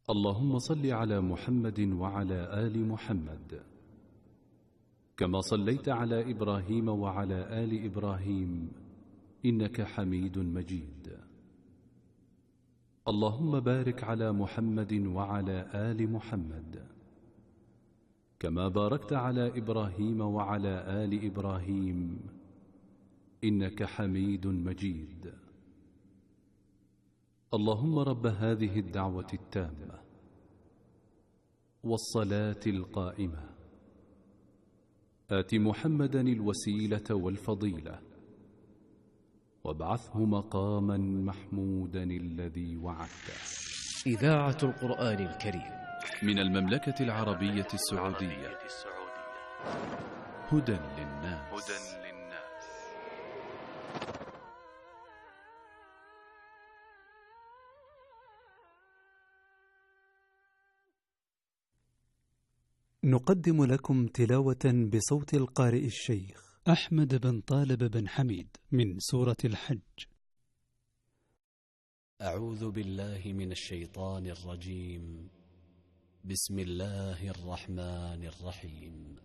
اللهم صل على محمد وعلى آل محمد كما صليت على إبراهيم وعلى آل إبراهيم إنك حميد مجيد. اللهم بارك على محمد وعلى آل محمد كما باركت على إبراهيم وعلى آل إبراهيم إنك حميد مجيد. اللهم رب هذه الدعوة التامة والصلاة القائمة آت محمدا الوسيلة والفضيلة وابعثه مقاما محمودا الذي وعدته. إذاعة القرآن الكريم من المملكة العربية السعودية. هدى للناس. نقدم لكم تلاوة بصوت القارئ الشيخ أحمد بن طالب بن حميد من سورة الحج. أعوذ بالله من الشيطان الرجيم. بسم الله الرحمن الرحيم.